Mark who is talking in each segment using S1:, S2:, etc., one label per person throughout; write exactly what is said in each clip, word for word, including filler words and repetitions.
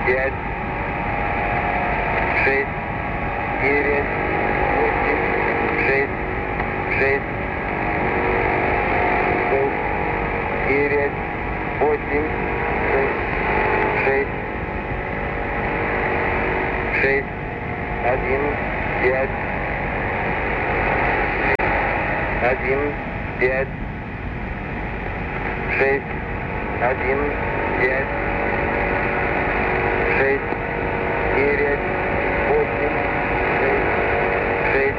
S1: пять, шесть, девять, восемь, шесть, шесть, шесть, девять, восемь, шесть, шесть, шесть, один, пять, один, пять, шесть, один, пять, шесть, девять, восемь, шесть,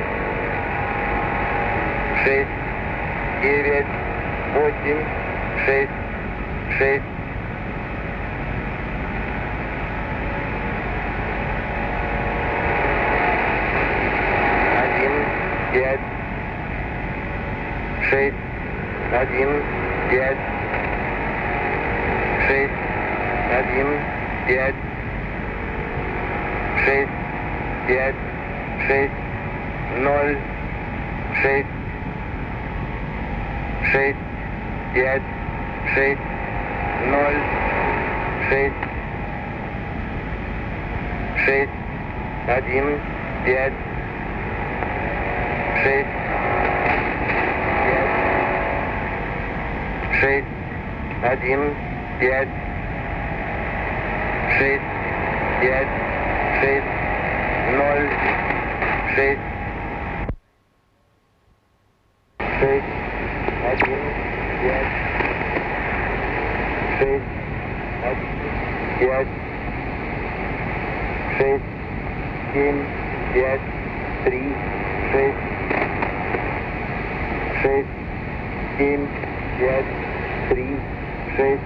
S1: шесть, девять, восемь, шесть, шесть. Один, пять, шесть, один, пять, шесть, один, пять, шесть, пять, шесть, ноль, шесть, шесть, пять, шесть, ноль, шесть, шесть, один, пять, шесть, пять, шесть, один, пять, шесть, пять, шесть, ноль, шесть, шесть, один, пять, шесть, один, пять, шесть, семь, пять, три, шесть, шесть, семь, пять, три, шесть,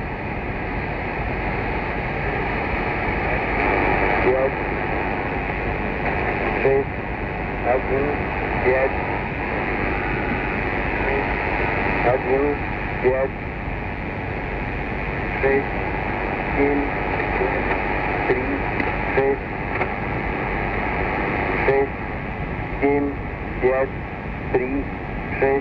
S1: пять, шесть, один, пять, один, пять, шесть, семь, три, шесть, шесть, семь, пять, три, шесть,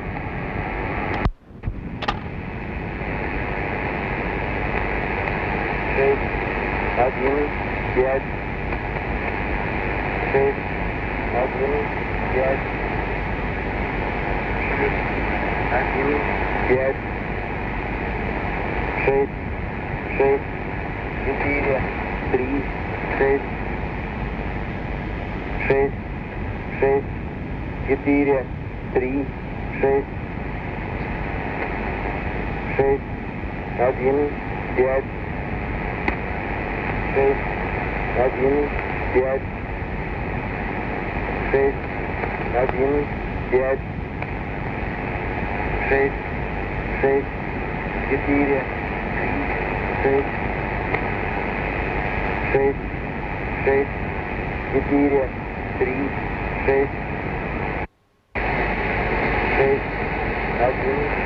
S1: шесть, один, пять, шесть, один, пять, шесть, один, пять, шесть, шесть, четыре, три, шесть, шесть, шесть, четыре, три, шесть, шесть, один, пять, шесть, один, пять, шесть, один, пять, шесть, шесть, четыре, три, шесть, шесть, шесть, четыре, три, шесть, шесть, один.